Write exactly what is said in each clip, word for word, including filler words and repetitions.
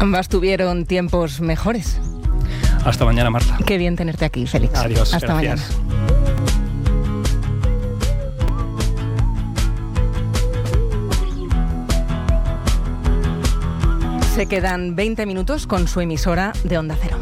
Ambas tuvieron tiempos mejores. Hasta mañana, Marta. Qué bien tenerte aquí, Félix. Adiós. Hasta gracias. mañana. Se quedan veinte minutos con su emisora de Onda Cero.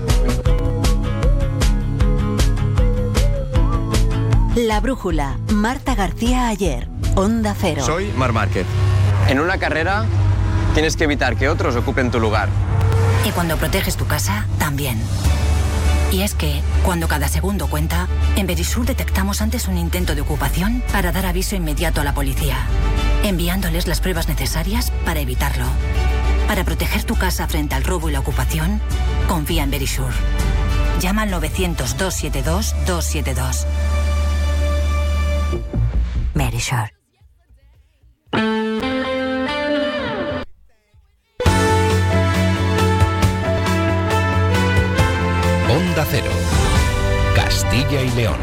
La Brújula, Marta García Ayer, Onda Cero. Soy Marc Márquez. En una carrera tienes que evitar que otros ocupen tu lugar. Y cuando proteges tu casa, también. Y es que, cuando cada segundo cuenta, en Verisur detectamos antes un intento de ocupación para dar aviso inmediato a la policía, enviándoles las pruebas necesarias para evitarlo. Para proteger tu casa frente al robo y la ocupación, confía en Verisur. Llama al novecientos, dos siete dos, dos siete dos. Verisur. Onda Cero, Castilla y León.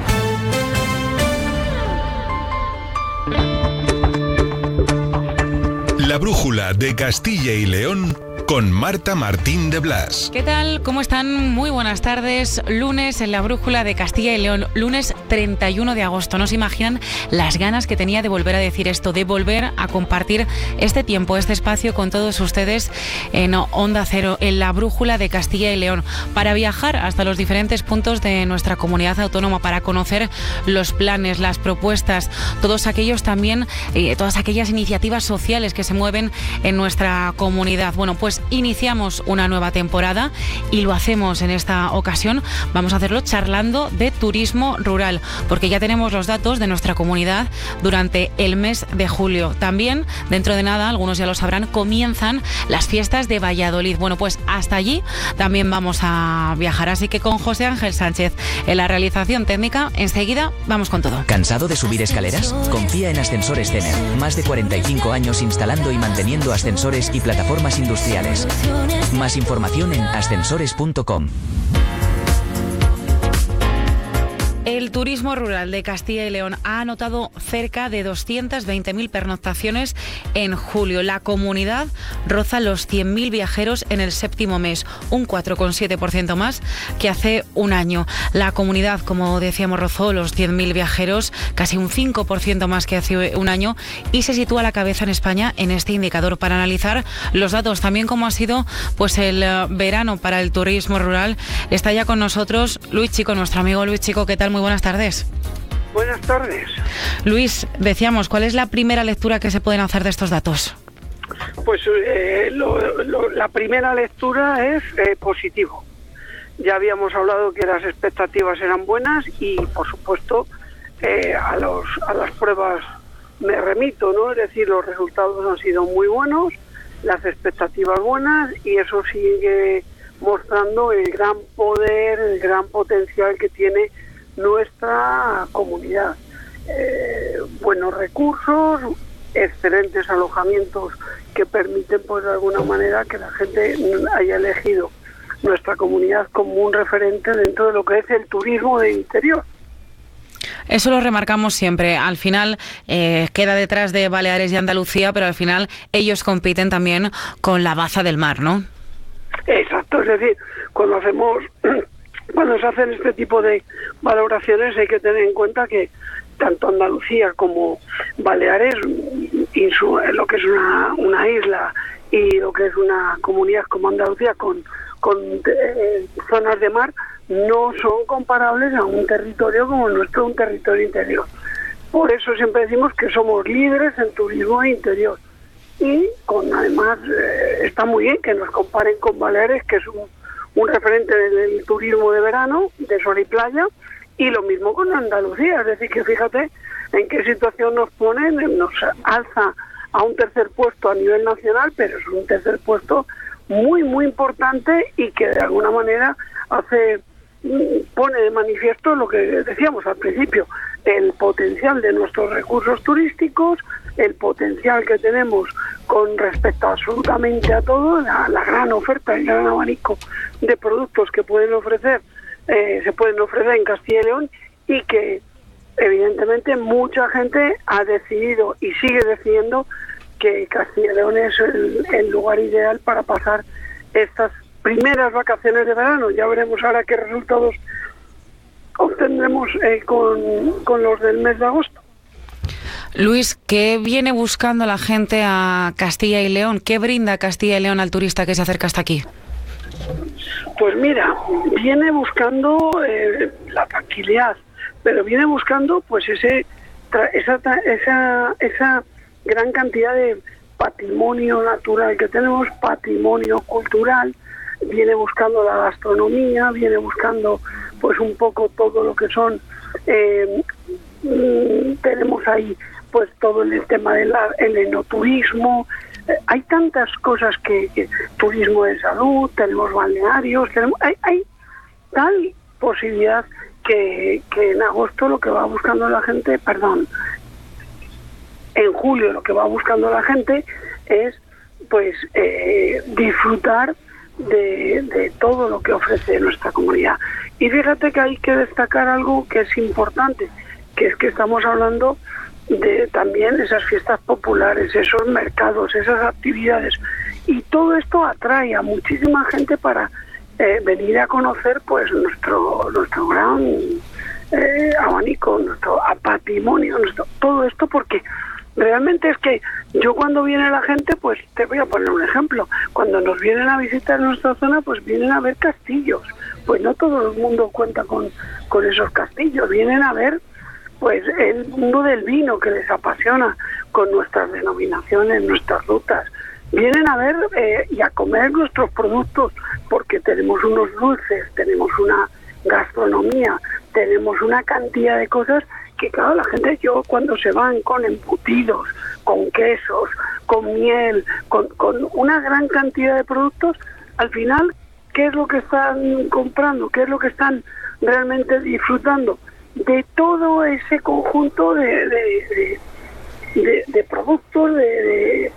La Brújula de Castilla y León con Marta Martín de Blas. ¿Qué tal? ¿Cómo están? Muy buenas tardes. Lunes en La Brújula de Castilla y León. Lunes treinta y uno de agosto. No se imaginan las ganas que tenía de volver a decir esto, de volver a compartir este tiempo, este espacio con todos ustedes en Onda Cero, en La Brújula de Castilla y León, para viajar hasta los diferentes puntos de nuestra comunidad autónoma, para conocer los planes, las propuestas, todos aquellos también, eh, todas aquellas iniciativas sociales que se mueven en nuestra comunidad. Bueno, pues iniciamos una nueva temporada y lo hacemos en esta ocasión. Vamos a hacerlo charlando de turismo rural, porque ya tenemos los datos de nuestra comunidad durante el mes de julio. También, dentro de nada, algunos ya lo sabrán, comienzan las fiestas de Valladolid. Bueno, pues hasta allí también vamos a viajar. Así que con José Ángel Sánchez en la realización técnica, enseguida vamos con todo. ¿Cansado de subir escaleras? Confía en Ascensores Tener. Más de cuarenta y cinco años instalando y manteniendo ascensores y plataformas industriales. Más información en ascensores punto com. El turismo rural de Castilla y León ha anotado cerca de doscientas veinte mil pernoctaciones en julio. La comunidad roza los cien mil viajeros en el séptimo mes, un cuatro coma siete por ciento más que hace un año. La comunidad, como decíamos, rozó los cien mil viajeros, casi un cinco por ciento más que hace un año, y se sitúa a la cabeza en España en este indicador. Para analizar los datos, también cómo ha sido pues el verano para el turismo rural, está ya con nosotros Luis Chico, nuestro amigo Luis Chico. ¿Qué tal? Muy buenas tardes. Buenas tardes. Luis, decíamos, ¿cuál es la primera lectura que se pueden hacer de estos datos? Pues eh, lo, lo, la primera lectura es eh, positivo. Ya habíamos hablado que las expectativas eran buenas y, por supuesto, eh, a, los, a las pruebas me remito, ¿no? Es decir, los resultados han sido muy buenos, las expectativas buenas, y eso sigue mostrando el gran poder, el gran potencial que tiene nuestra comunidad. Eh, buenos recursos, excelentes alojamientos que permiten, pues de alguna manera, que la gente haya elegido nuestra comunidad como un referente dentro de lo que es el turismo de interior. Eso lo remarcamos siempre. Al final eh, queda detrás de Baleares y Andalucía, pero al final ellos compiten también con la baza del mar, ¿no? Exacto, es decir, cuando hacemos Cuando se hacen este tipo de valoraciones hay que tener en cuenta que tanto Andalucía como Baleares, y su, lo que es una, una isla, y lo que es una comunidad como Andalucía con, con eh, zonas de mar, no son comparables a un territorio como el nuestro, un territorio interior. Por eso siempre decimos que somos líderes en turismo interior. Y con además eh, está muy bien que nos comparen con Baleares, que es un un referente del turismo de verano, de sol y playa, y lo mismo con Andalucía. Es decir, que fíjate en qué situación nos ponen, nos alza a un tercer puesto a nivel nacional, pero es un tercer puesto muy, muy importante y que de alguna manera hace pone de manifiesto lo que decíamos al principio, el potencial de nuestros recursos turísticos, el potencial que tenemos con respecto absolutamente a todo, la, la gran oferta, el gran abanico de productos que pueden ofrecer, eh, se pueden ofrecer en Castilla y León, y que evidentemente mucha gente ha decidido y sigue decidiendo que Castilla y León es el, el lugar ideal para pasar estas primeras vacaciones de verano. Ya veremos ahora qué resultados obtendremos eh, con, con los del mes de agosto. Luis, ¿qué viene buscando la gente a Castilla y León? ¿Qué brinda Castilla y León al turista que se acerca hasta aquí? Pues mira, viene buscando eh, la tranquilidad, pero viene buscando pues ese esa esa esa gran cantidad de patrimonio natural que tenemos, patrimonio cultural. Viene buscando la gastronomía, viene buscando pues un poco todo lo que son eh, mm, tenemos ahí pues todo el tema del el enoturismo. Eh, hay tantas cosas que, que turismo de salud, tenemos balnearios, tenemos hay, hay tal posibilidad que, que en agosto lo que va buscando la gente, perdón, en julio lo que va buscando la gente es pues eh, disfrutar De, de todo lo que ofrece nuestra comunidad. Y fíjate que hay que destacar algo que es importante, que es que estamos hablando de también esas fiestas populares, esos mercados, esas actividades, y todo esto atrae a muchísima gente para eh, venir a conocer pues nuestro nuestro gran eh, abanico, nuestro patrimonio, nuestro todo esto, porque realmente es que yo cuando viene la gente, pues te voy a poner un ejemplo, cuando nos vienen a visitar nuestra zona, pues vienen a ver castillos, pues no todo el mundo cuenta con, con esos castillos, vienen a ver pues el mundo del vino que les apasiona, con nuestras denominaciones, nuestras rutas, vienen a ver eh, y a comer nuestros productos, porque tenemos unos dulces, tenemos una gastronomía, tenemos una cantidad de cosas que claro, la gente, yo cuando se van con embutidos, con quesos, con miel, con, con una gran cantidad de productos, al final, ¿qué es lo que están comprando? ¿Qué es lo que están realmente disfrutando? De todo ese conjunto de, de, de, de, de productos, de, de,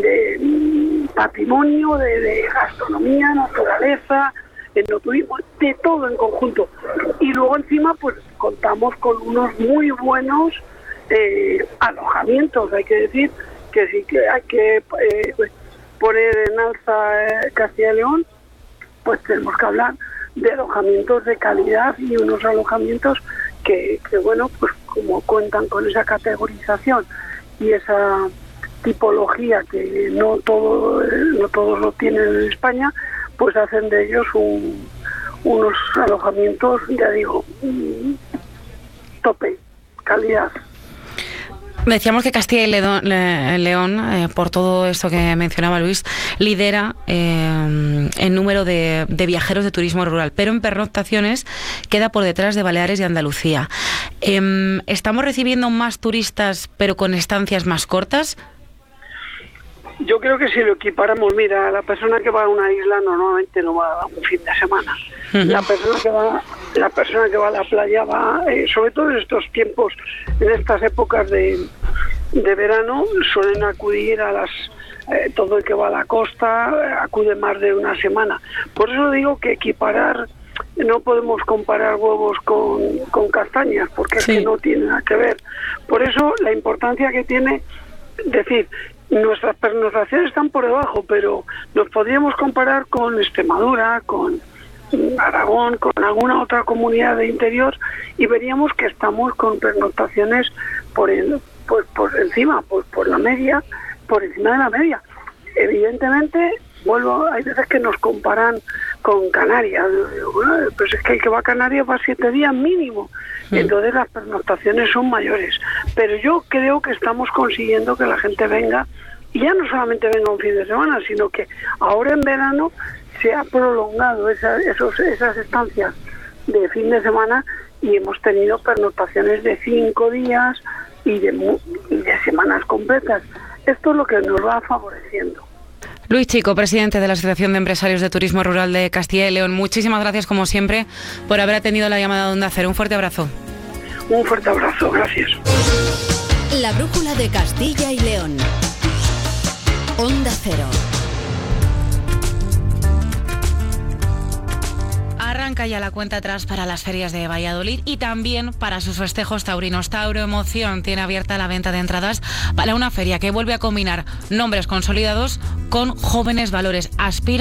de patrimonio, de, de gastronomía, naturaleza, enoturismo, de todo en conjunto. Y luego encima pues contamos con unos muy buenos eh, alojamientos. Hay que decir que sí que hay que eh, poner en alza eh, Castilla y León, pues tenemos que hablar de alojamientos de calidad y unos alojamientos que, que bueno, pues como cuentan con esa categorización y esa tipología que no todo no todos lo tienen en España, pues hacen de ellos un, unos alojamientos, ya digo, tope, calidad. Decíamos que Castilla y León, León eh, por todo esto que mencionaba Luis, lidera eh, el número de, de viajeros de turismo rural, pero en pernoctaciones queda por detrás de Baleares y Andalucía. Eh, ¿Estamos recibiendo más turistas, pero con estancias más cortas? Yo creo que si lo equiparamos, mira, la persona que va a una isla normalmente no va a un fin de semana. Uh-huh. La persona que va, la persona que va a la playa va, eh, sobre todo en estos tiempos, en estas épocas de, de verano, suelen acudir a las, eh, todo el que va a la costa eh, acude más de una semana. Por eso digo que equiparar, no podemos comparar huevos con, con castañas, porque sí. Es que no tiene nada que ver. Por eso la importancia que tiene decir, nuestras pernoctaciones están por debajo, pero nos podríamos comparar con Extremadura, con Aragón, con alguna otra comunidad de interior, y veríamos que estamos con pernoctaciones por el, por, por encima, por, por la media, por encima de la media. Evidentemente, vuelvo, hay veces que nos comparan con Canarias, bueno, pues es que el que va a Canarias va siete días mínimo, entonces las pernoctaciones son mayores, pero yo creo que estamos consiguiendo que la gente venga, y ya no solamente venga un fin de semana, sino que ahora en verano se ha prolongado esa, esos, esas estancias de fin de semana y hemos tenido pernoctaciones de cinco días y de, y de semanas completas. Esto es lo que nos va favoreciendo. Luis Chico, presidente de la Asociación de Empresarios de Turismo Rural de Castilla y León, muchísimas gracias como siempre por haber atendido la llamada de Onda Cero. Un fuerte abrazo. Un fuerte abrazo, gracias. La brújula de Castilla y León. Onda Cero. Arranca ya la cuenta atrás para las ferias de Valladolid y también para sus festejos taurinos. Tauro Emoción tiene abierta la venta de entradas para una feria que vuelve a combinar nombres consolidados con jóvenes valores. Aspira